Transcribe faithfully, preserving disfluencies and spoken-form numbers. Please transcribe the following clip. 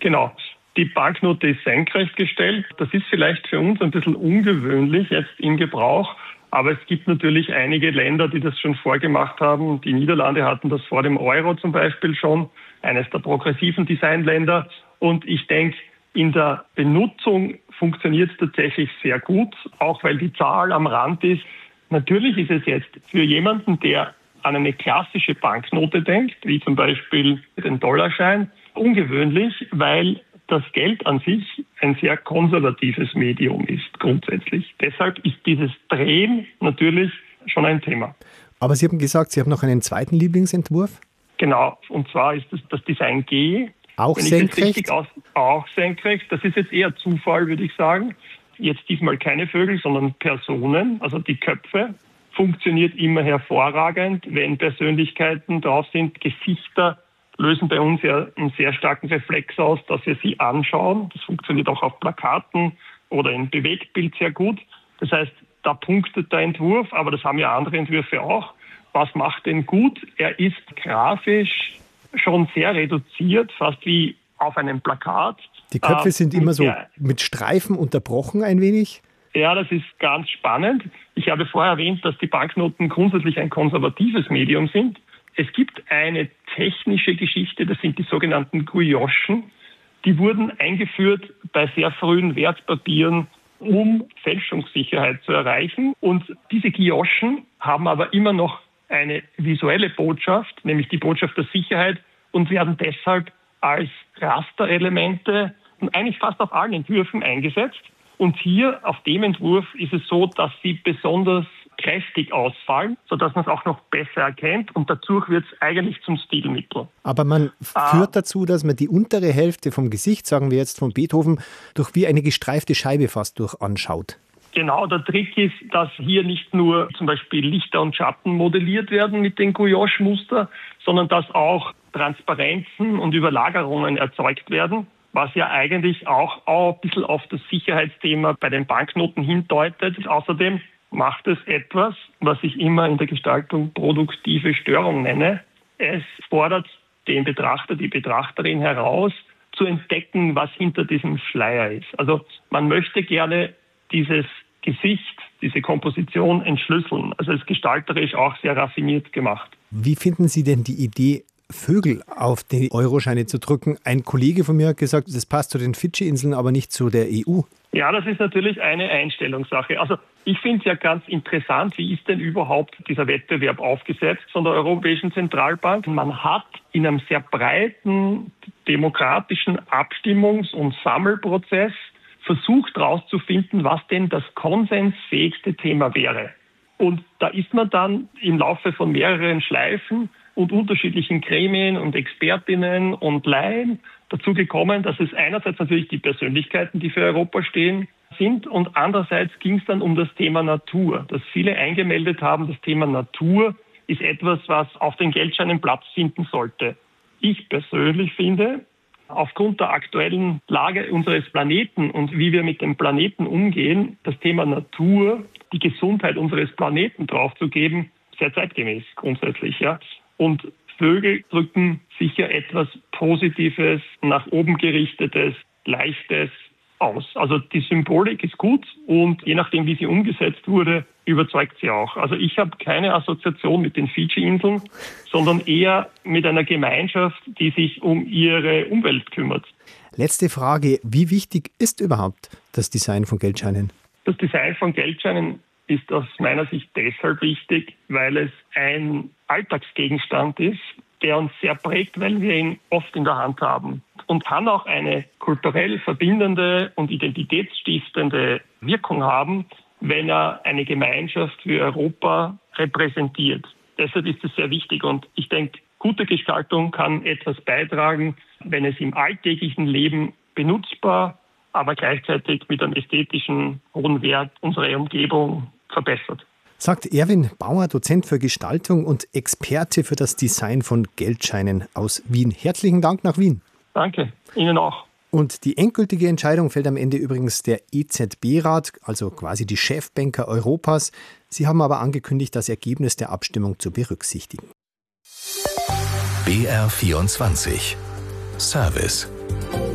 Genau. Die Banknote ist senkrecht gestellt. Das ist vielleicht für uns ein bisschen ungewöhnlich jetzt im Gebrauch. Aber es gibt natürlich einige Länder, die das schon vorgemacht haben. Die Niederlande hatten das vor dem Euro zum Beispiel schon. Eines der progressiven Designländer. Und ich denke, in der Benutzung funktioniert es tatsächlich sehr gut. Auch weil die Zahl am Rand ist. Natürlich ist es jetzt für jemanden, der an eine klassische Banknote denkt, wie zum Beispiel den Dollarschein, ungewöhnlich, weil das Geld an sich ein sehr konservatives Medium ist, grundsätzlich. Deshalb ist dieses Drehen natürlich schon ein Thema. Aber Sie haben gesagt, Sie haben noch einen zweiten Lieblingsentwurf? Genau, und zwar ist es das Design G. Auch Wenn senkrecht? Aus, auch senkrecht. Das ist jetzt eher Zufall, würde ich sagen. Jetzt diesmal keine Vögel, sondern Personen, also die Köpfe. Funktioniert immer hervorragend, wenn Persönlichkeiten drauf sind, Gesichter lösen bei uns ja einen sehr starken Reflex aus, dass wir sie anschauen. Das funktioniert auch auf Plakaten oder im Bewegtbild sehr gut. Das heißt, da punktet der Entwurf, aber das haben ja andere Entwürfe auch. Was macht den gut? Er ist grafisch schon sehr reduziert, fast wie auf einem Plakat. Die Köpfe ähm, sind immer so der, mit Streifen unterbrochen ein wenig. Ja, das ist ganz spannend. Ich habe vorher erwähnt, dass die Banknoten grundsätzlich ein konservatives Medium sind. Es gibt eine technische Geschichte, das sind die sogenannten Guillochen. Die wurden eingeführt bei sehr frühen Wertpapieren, um Fälschungssicherheit zu erreichen. Und diese Guillochen haben aber immer noch eine visuelle Botschaft, nämlich die Botschaft der Sicherheit, und werden deshalb als Rasterelemente eigentlich fast auf allen Entwürfen eingesetzt. Und hier auf dem Entwurf ist es so, dass sie besonders kräftig ausfallen, sodass man es auch noch besser erkennt. Und dadurch wird es eigentlich zum Stilmittel. Aber man Ah. führt dazu, dass man die untere Hälfte vom Gesicht, sagen wir jetzt von Beethoven, durch wie eine gestreifte Scheibe fast durch anschaut. Genau, der Trick ist, dass hier nicht nur zum Beispiel Lichter und Schatten modelliert werden mit den Guilloche-Muster, sondern dass auch Transparenzen und Überlagerungen erzeugt werden, was ja eigentlich auch, auch ein bisschen auf das Sicherheitsthema bei den Banknoten hindeutet. Außerdem macht es etwas, was ich immer in der Gestaltung produktive Störung nenne. Es fordert den Betrachter, die Betrachterin heraus, zu entdecken, was hinter diesem Schleier ist. Also man möchte gerne dieses Gesicht, diese Komposition entschlüsseln. Also es ist gestalterisch auch sehr raffiniert gemacht. Wie finden Sie denn die Idee, Vögel auf die Euroscheine zu drücken? Ein Kollege von mir hat gesagt, das passt zu den Fidschi-Inseln, aber nicht zu der E U. Ja, das ist natürlich eine Einstellungssache. Also ich finde es ja ganz interessant, wie ist denn überhaupt dieser Wettbewerb aufgesetzt von der Europäischen Zentralbank? Man hat in einem sehr breiten demokratischen Abstimmungs- und Sammelprozess versucht herauszufinden, was denn das konsensfähigste Thema wäre. Und da ist man dann im Laufe von mehreren Schleifen und unterschiedlichen Gremien und Expertinnen und Laien dazu gekommen, dass es einerseits natürlich die Persönlichkeiten, die für Europa stehen, sind, und andererseits ging es dann um das Thema Natur. Dass viele eingemeldet haben, das Thema Natur ist etwas, was auf den Geldscheinen Platz finden sollte. Ich persönlich finde, aufgrund der aktuellen Lage unseres Planeten und wie wir mit dem Planeten umgehen, das Thema Natur, die Gesundheit unseres Planeten draufzugeben, sehr zeitgemäß grundsätzlich, ja. Und Vögel drücken sicher etwas Positives, nach oben gerichtetes, Leichtes aus. Also die Symbolik ist gut und je nachdem, wie sie umgesetzt wurde, überzeugt sie auch. Also ich habe keine Assoziation mit den Fidschi-Inseln, sondern eher mit einer Gemeinschaft, die sich um ihre Umwelt kümmert. Letzte Frage, wie wichtig ist überhaupt das Design von Geldscheinen? Das Design von Geldscheinen ist aus meiner Sicht deshalb wichtig, weil es ein Alltagsgegenstand ist, der uns sehr prägt, weil wir ihn oft in der Hand haben und kann auch eine kulturell verbindende und identitätsstiftende Wirkung haben, wenn er eine Gemeinschaft für Europa repräsentiert. Deshalb ist es sehr wichtig und ich denke, gute Gestaltung kann etwas beitragen, wenn es im alltäglichen Leben benutzbar, aber gleichzeitig mit einem ästhetischen hohen Wert unsere Umgebung verbessert. Sagt Erwin Bauer, Dozent für Gestaltung und Experte für das Design von Geldscheinen aus Wien. Herzlichen Dank nach Wien. Danke, Ihnen auch. Und die endgültige Entscheidung fällt am Ende übrigens der E Z B-Rat, also quasi die Chefbanker Europas. Sie haben aber angekündigt, das Ergebnis der Abstimmung zu berücksichtigen. B R vierundzwanzig Service